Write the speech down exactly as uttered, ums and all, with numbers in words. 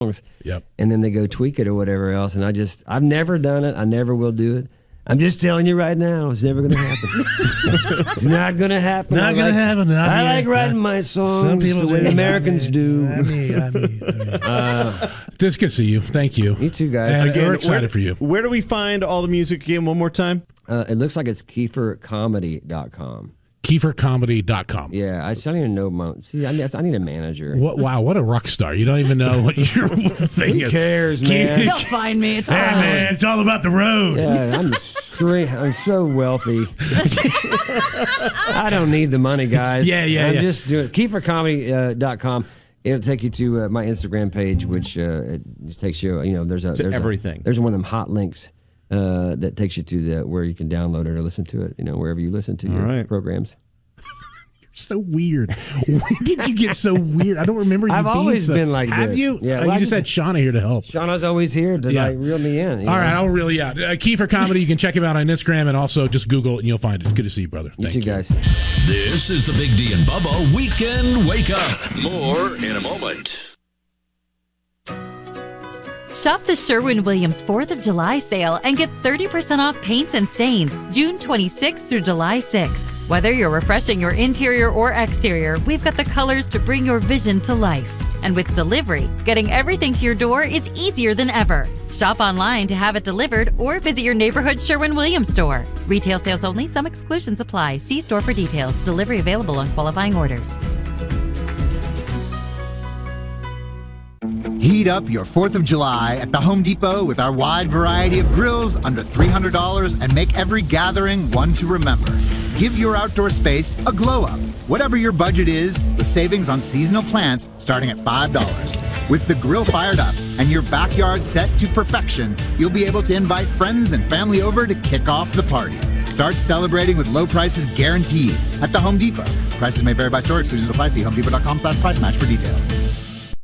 songs. Yep. And then they go tweak it or whatever else. And I just, I've never done it. I never will do it. I'm just telling you right now, it's never going to happen. It's not going to happen. Not going like, to happen. Not I here. like writing Not, my songs the way do. Americans I do. mean, I mean, I mean, I mean. Uh, just good to see you. Thank you. You too, guys. And Again, we're excited where, for you. Where do we find all the music again one more time? Uh, it looks like it's Kiefer Comedy dot com. Kiefer Comedy dot com. Yeah, I don't even know my. See, I need, I need a manager. What, wow, what a rock star. You don't even know what your thing Who is. cares, man? They'll find me. It's Hey, fine. man, it's all about the road. Yeah, I'm straight. I'm so wealthy. I don't need the money, guys. Yeah, yeah, I'm yeah. just doing Kiefer Comedy dot com. It'll take you to uh, my Instagram page, which uh, it takes you. You know, there's a To there's everything. A, there's one of them hot links uh, that takes you to the where you can download it or listen to it. You know, wherever you listen to your right. programs. So weird. When did you get so weird? I don't remember you I've being always so, been like have this. you? Yeah, Uh, well, you I just, just- had Shauna here to help. Shauna's always here to Yeah. like reel me in. you All know? right, I'll reel you out. Uh, Kiefer Comedy, you can check him out on Instagram and also just Google it and you'll find it. Good to see you, brother. You Thank two you. guys. This is the Big D and Bubba Weekend Wake Up. More in a moment. Shop the Sherwin-Williams fourth of July sale and get thirty percent off paints and stains June twenty-sixth through July sixth. Whether you're refreshing your interior or exterior, we've got the colors to bring your vision to life. And with delivery, getting everything to your door is easier than ever. Shop online to have it delivered or visit your neighborhood Sherwin-Williams store. Retail sales only. Some exclusions apply. See store for details. Delivery available on qualifying orders. Heat up your fourth of July at the Home Depot with our wide variety of grills under three hundred dollars and make every gathering one to remember. Give your outdoor space a glow up, whatever your budget is, with savings on seasonal plants starting at five dollars. With the grill fired up and your backyard set to perfection, you'll be able to invite friends and family over to kick off the party. Start celebrating with low prices guaranteed at the Home Depot. Prices may vary by store. Exclusions apply. See homedepot dot com slash price match for details.